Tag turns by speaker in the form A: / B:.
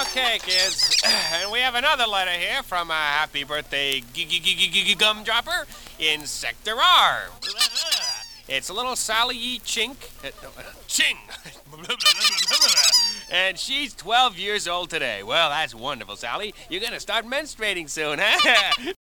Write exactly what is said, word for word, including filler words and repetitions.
A: Okay, kids. And we have another letter here from a happy birthday g- g- g- g- g- gumdropper in Sector R. It's a little Sally Yee Chink. Uh, no, uh, Ching! And she's twelve years old today. Well, that's wonderful, Sally. You're gonna start menstruating soon, huh?